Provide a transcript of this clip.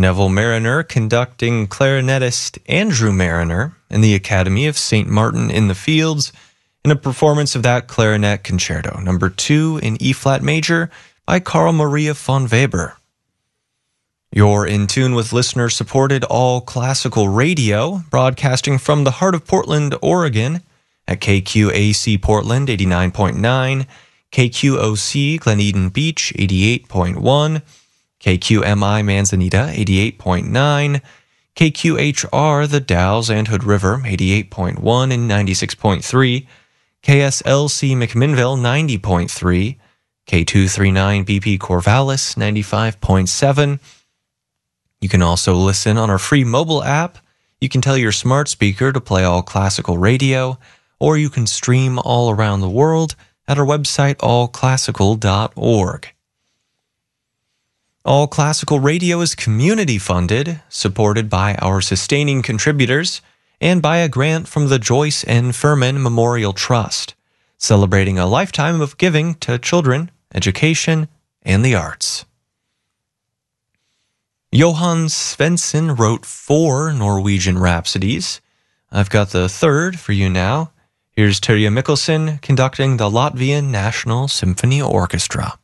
Neville Mariner conducting clarinetist Andrew Mariner in the Academy of St. Martin in the Fields in a performance of that clarinet concerto, number 2 in E-flat major by Carl Maria von Weber. You're in tune with listener-supported all-classical radio, broadcasting from the heart of Portland, Oregon, at KQAC Portland 89.9, KQOC Glen Eden Beach 88.1, KQMI Manzanita 88.9, KQHR The Dalles and Hood River 88.1 and 96.3, KSLC McMinnville 90.3, K239 BP Corvallis 95.7. You can also listen on our free mobile app. You can tell your smart speaker to play all classical radio, or you can stream all around the world at our website, allclassical.org. All Classical Radio is community-funded, supported by our sustaining contributors, and by a grant from the Joyce N. Furman Memorial Trust, celebrating a lifetime of giving to children, education, and the arts. Johann Svensson wrote 4 Norwegian rhapsodies. I've got the third for you now. Here's Terje Mikkelsen conducting the Latvian National Symphony Orchestra.